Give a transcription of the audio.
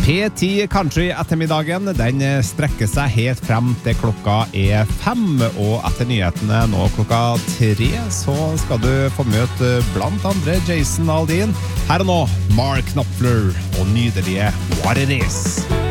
P10 Country ettermiddagen, den strekker seg helt frem til klokka 5, og etter nyhetene nå klokka 3, så skal du få møte blant andre Jason Aldean. Her og nå, Mark Knopfler og nydelige What It Is.